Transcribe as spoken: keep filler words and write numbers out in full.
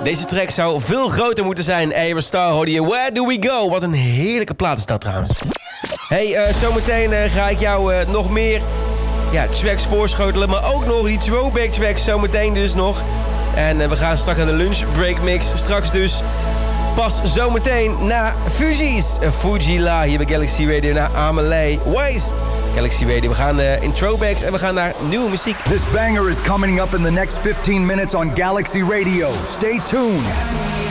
Deze track zou veel groter moeten zijn. Aerostar hoorde je Where Do We Go? Wat een heerlijke plaat is dat trouwens. Hey, uh, zometeen uh, ga ik jou uh, nog meer ja, tracks voorschotelen. Maar ook nog die throwback tracks zometeen dus nog. En uh, we gaan straks naar de lunch break mix. Straks dus pas zometeen na Fugees. Uh, Fujila hier bij Galaxy Radio naar Amelie Waste. Galaxy Radio, we gaan uh, in throwbacks en we gaan naar nieuwe muziek. This banger is coming up in the next fifteen minutes on Galaxy Radio. Stay tuned.